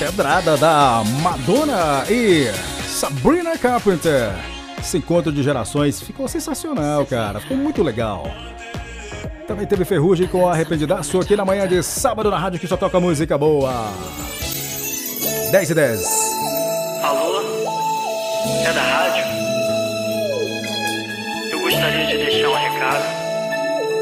Pedrada da Madonna e Sabrina Carpenter. Esse encontro de gerações ficou sensacional, cara. Ficou muito legal. Também teve Ferrugem com Arrependidaço aqui na manhã de sábado na rádio que só toca música boa. 10:10. Alô? É da rádio? Eu gostaria de deixar um recado.